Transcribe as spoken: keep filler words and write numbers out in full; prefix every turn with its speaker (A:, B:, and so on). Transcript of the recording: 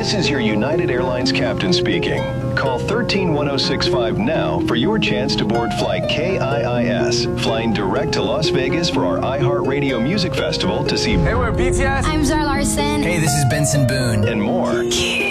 A: This is your United Airlines captain speaking. Call one three one zero six five now for your chance to board flight K I I S, flying direct to Las Vegas for our iHeartRadio Music Festival to see...
B: Hey, we're B T S.
C: I'm Zara Larson.
D: Hey, this is Benson Boone.
A: And more.
C: Yeah.